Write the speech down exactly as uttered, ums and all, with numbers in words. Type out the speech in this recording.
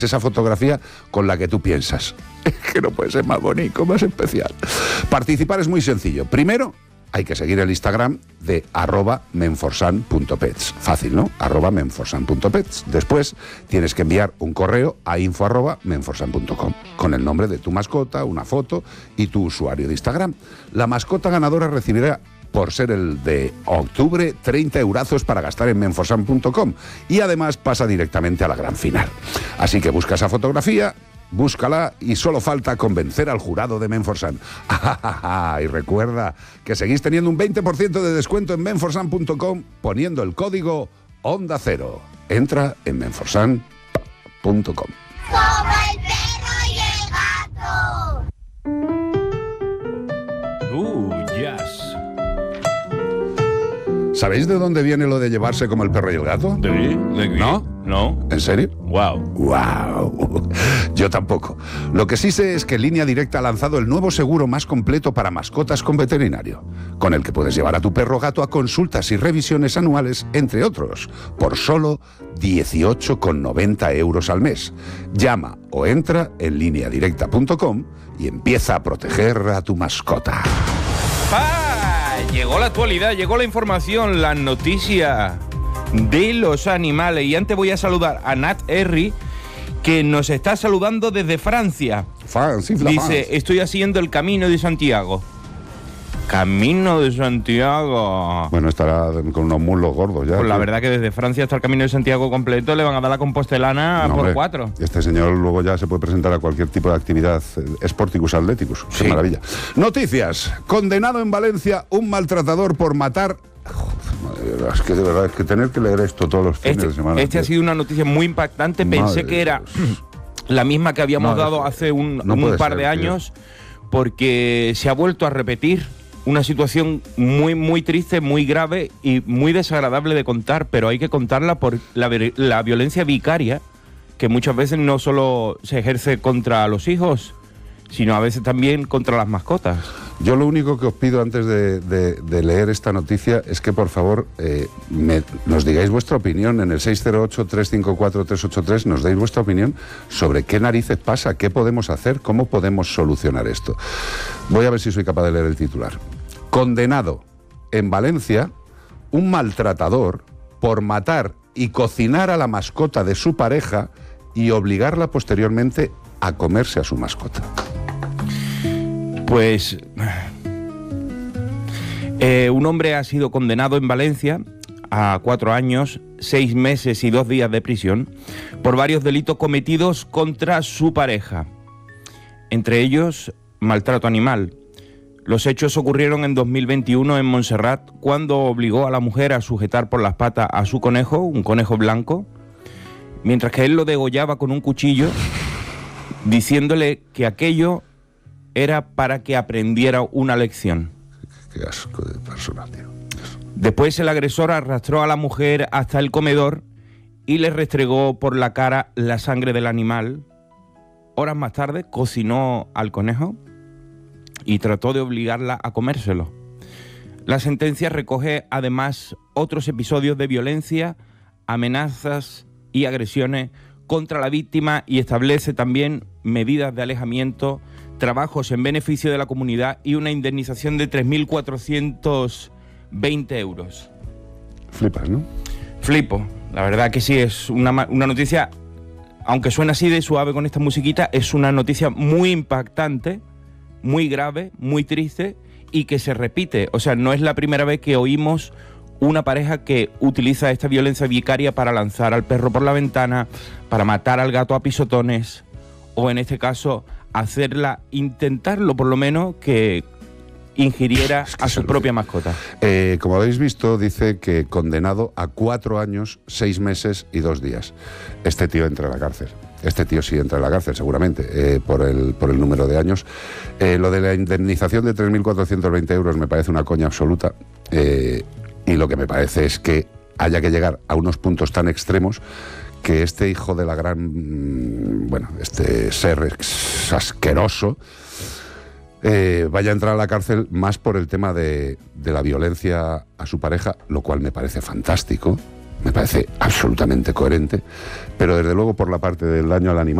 esa fotografía con la que tú piensas. Es que no puede ser más bonito, más especial. Participar es muy sencillo. Primero, hay que seguir el Instagram de arroba menforsan punto pets. Fácil, ¿no? arroba menforsan punto pets. Después tienes que enviar un correo a info arroba menforsan punto com con el nombre de tu mascota, una foto y tu usuario de Instagram. La mascota ganadora recibirá, por ser el de octubre, treinta eurazos para gastar en menforsan punto com y además pasa directamente a la gran final. Así que busca esa fotografía, búscala y solo falta convencer al jurado de Menforsan. Y recuerda que seguís teniendo un veinte por ciento de descuento en menforsan punto com poniendo el código Onda Cero. Entra en menforsan punto com. ¡Como el perro y el gato! Uh, yes. ¿Sabéis de dónde viene lo de llevarse como el perro y el gato? ¿De qué? ¿De qué? ¿No? No. ¿En serio? Wow. ¡Wow! Yo tampoco. Lo que sí sé es que Línea Directa ha lanzado el nuevo seguro más completo para mascotas con veterinario, con el que puedes llevar a tu perro o gato a consultas y revisiones anuales, entre otros, por solo dieciocho con noventa euros al mes. Llama o entra en línea directa punto com y empieza a proteger a tu mascota. ¡Ah! Llegó la actualidad, llegó la información, la noticia de los animales. Y antes voy a saludar a Nat Herry, que nos está saludando desde Francia. France, la Dice, France. estoy haciendo el Camino de Santiago. Camino de Santiago. Bueno, estará con unos muslos gordos ya. Pues la tío. verdad que desde Francia hasta el Camino de Santiago completo le van a dar la compostelana No, por hombre, cuatro. Este señor luego ya se puede presentar a cualquier tipo de actividad eh, sporticus atleticus. Sí. Qué maravilla. Noticias. Condenado en Valencia un maltratador por matar... Joder, madre, es que de verdad, es que tener que leer esto todos los fines Este, de semana. este ha sido una noticia muy impactante. Madre Pensé que era Dios. la misma que habíamos Madre dado Dios. hace un, No un puede par ser, de tío. años, porque se ha vuelto a repetir una situación muy, muy triste, muy grave y muy desagradable de contar, pero hay que contarla por la, ver- la violencia vicaria, que muchas veces no solo se ejerce contra los hijos, sino a veces también contra las mascotas. Yo lo único que os pido antes de, de- de leer esta noticia es que por favor eh, me- nos digáis vuestra opinión en el seis cero ocho, tres cinco cuatro, tres ocho tres, nos deis vuestra opinión sobre qué narices pasa, qué podemos hacer, cómo podemos solucionar esto. Voy a ver si soy capaz de leer el titular. Condenado en Valencia un maltratador por matar y cocinar a la mascota de su pareja y obligarla posteriormente a comerse a su mascota. Pues eh, un hombre ha sido condenado en Valencia a cuatro años, seis meses y dos días de prisión por varios delitos cometidos contra su pareja, entre ellos maltrato animal. Los hechos ocurrieron en dos mil veintiuno en Montserrat, cuando obligó a la mujer a sujetar por las patas a su conejo, un conejo blanco, mientras que él lo degollaba con un cuchillo, diciéndole que aquello era para que aprendiera una lección. Qué asco de persona, tío. Después el agresor arrastró a la mujer hasta el comedor y le restregó por la cara la sangre del animal. Horas más tarde cocinó al conejo y trató de obligarla a comérselo. La sentencia recoge además otros episodios de violencia, amenazas y agresiones contra la víctima y establece también medidas de alejamiento, trabajos en beneficio de la comunidad y una indemnización de tres mil cuatrocientos veinte euros. Flipas, ¿no? Flipo, la verdad que sí, es una, ma- una noticia, aunque suena así de suave con esta musiquita, es una noticia muy impactante, muy grave, muy triste y que se repite. O sea, no es la primera vez que oímos una pareja que utiliza esta violencia vicaria para lanzar al perro por la ventana, para matar al gato a pisotones, o en este caso hacerla, intentarlo por lo menos, que ingiriera Es que a se su lo propia digo. mascota. Eh, como habéis visto, dice que condenado a cuatro años, seis meses y dos días. Este tío entra a la cárcel. Este tío sí entra a la cárcel, seguramente, eh, por, el, por el número de años. Eh, lo de la indemnización de tres mil cuatrocientos veinte euros me parece una coña absoluta. Eh, y lo que me parece es que haya que llegar a unos puntos tan extremos que este hijo de la gran... Bueno, este ser ex- asqueroso... Eh, vaya a entrar a la cárcel más por el tema de, de la violencia a su pareja, lo cual me parece fantástico, me parece absolutamente coherente, pero desde luego por la parte del daño al animal